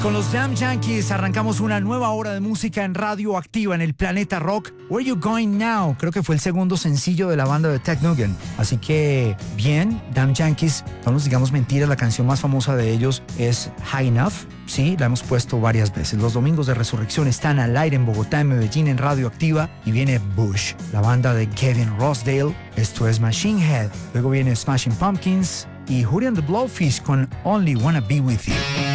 Con los Damn Yankees arrancamos una nueva hora de música en Radio Activa en el Planeta Rock. Where You Going Now? Creo que fue el segundo sencillo de la banda de Ted Nugent. Así que, bien, Damn Yankees, no nos digamos mentiras, la canción más famosa de ellos es High Enough. Sí, la hemos puesto varias veces. Los domingos de resurrección están al aire en Bogotá, en Medellín, en Radio Activa. Y viene Bush, la banda de Kevin Rossdale. Esto es Machine Head. Luego viene Smashing Pumpkins y Hootie and the Blowfish con Only Wanna Be With You.